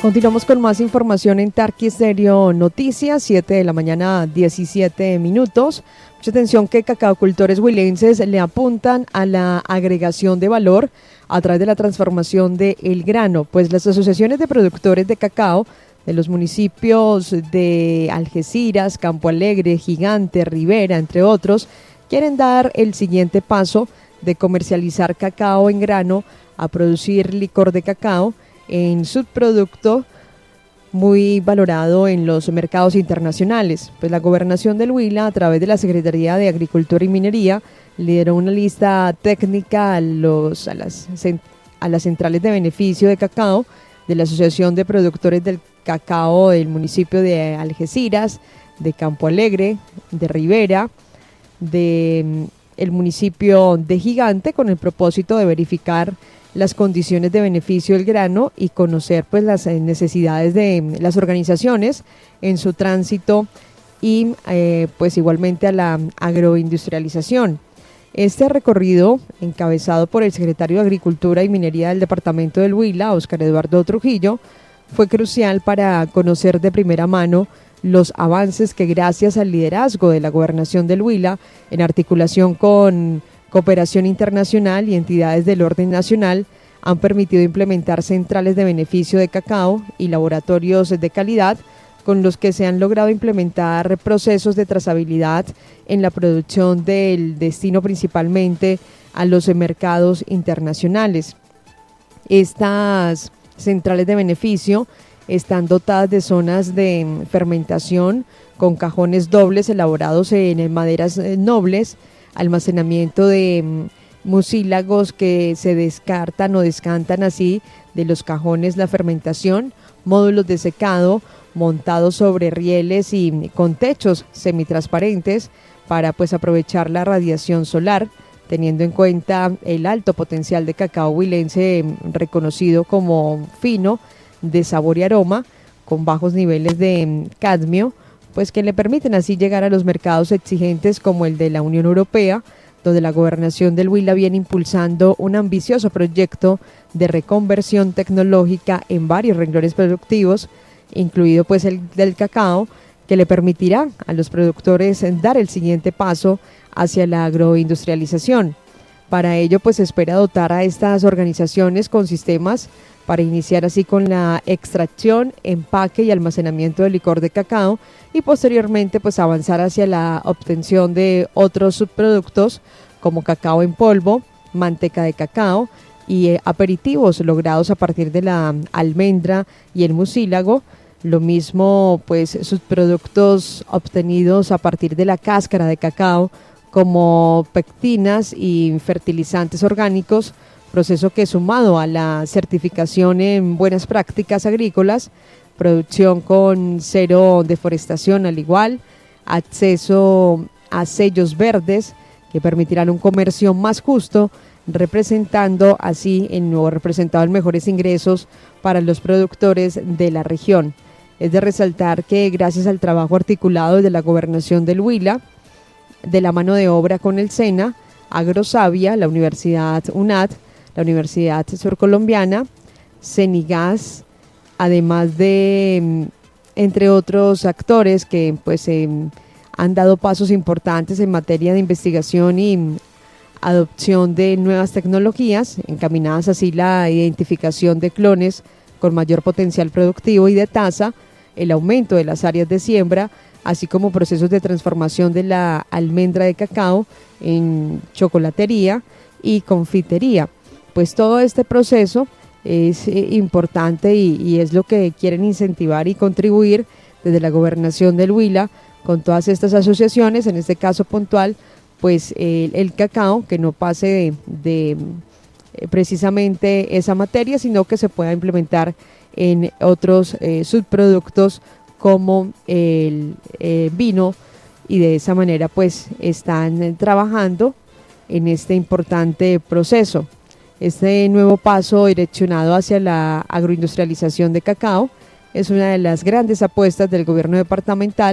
Continuamos con más información en Tarqui Stereo Noticias, 7 de la mañana, 17 minutos. Mucha atención que cacaocultores huilenses le apuntan a la agregación de valor a través de la transformación del grano, pues las asociaciones de productores de cacao de los municipios de Algeciras, Campo Alegre, Gigante, Rivera, entre otros, quieren dar el siguiente paso de comercializar cacao en grano a producir licor de cacao en subproducto muy valorado en los mercados internacionales. Pues la Gobernación del Huila, a través de la Secretaría de Agricultura y Minería, lideró una lista técnica a las centrales de beneficio de cacao de la Asociación de Productores del Cacao del municipio de Algeciras, de Campo Alegre, de Rivera, de el municipio de Gigante, con el propósito de verificar las condiciones de beneficio del grano y conocer pues las necesidades de las organizaciones en su tránsito y pues igualmente a la agroindustrialización. Este recorrido, encabezado por el secretario de Agricultura y Minería del departamento del Huila, Óscar Eduardo Trujillo, fue crucial para conocer de primera mano los avances que, gracias al liderazgo de la Gobernación del Huila, en articulación con cooperación internacional y entidades del orden nacional, han permitido implementar centrales de beneficio de cacao y laboratorios de calidad, con los que se han logrado implementar procesos de trazabilidad en la producción del destino principalmente a los mercados internacionales. Estas centrales de beneficio están dotadas de zonas de fermentación con cajones dobles elaborados en maderas nobles, almacenamiento de mucílagos que se descartan o descantan así de los cajones la fermentación, módulos de secado montados sobre rieles y con techos semitransparentes para pues aprovechar la radiación solar, teniendo en cuenta el alto potencial de cacao huilense reconocido como fino, de sabor y aroma, con bajos niveles de cadmio, pues que le permiten así llegar a los mercados exigentes como el de la Unión Europea, donde la Gobernación del Huila viene impulsando un ambicioso proyecto de reconversión tecnológica en varios renglones productivos, incluido pues el del cacao, que le permitirá a los productores dar el siguiente paso hacia la agroindustrialización. Para ello pues se espera dotar a estas organizaciones con sistemas para iniciar así con la extracción, empaque y almacenamiento de licor de cacao y posteriormente pues avanzar hacia la obtención de otros subproductos como cacao en polvo, manteca de cacao y aperitivos logrados a partir de la almendra y el mucílago. Lo mismo pues subproductos obtenidos a partir de la cáscara de cacao como pectinas y fertilizantes orgánicos, proceso que, sumado a la certificación en buenas prácticas agrícolas, producción con cero deforestación al igual, acceso a sellos verdes que permitirán un comercio más justo, representado en mejores ingresos para los productores de la región. Es de resaltar que, gracias al trabajo articulado de la Gobernación del Huila, de la mano de obra con el SENA, Agrosavia, la Universidad UNAD, la Universidad Surcolombiana, Cenigas, además de, entre otros actores que pues han dado pasos importantes en materia de investigación y adopción de nuevas tecnologías, encaminadas así la identificación de clones con mayor potencial productivo y de tasa, el aumento de las áreas de siembra, así como procesos de transformación de la almendra de cacao en chocolatería y confitería. Pues todo este proceso es importante y es lo que quieren incentivar y contribuir desde la Gobernación del Huila con todas estas asociaciones, en este caso puntual, pues el cacao, que no pase de precisamente esa materia, sino que se pueda implementar en otros subproductos como el vino, y de esa manera pues están trabajando en este importante proceso. Este nuevo paso direccionado hacia la agroindustrialización de cacao es una de las grandes apuestas del gobierno departamental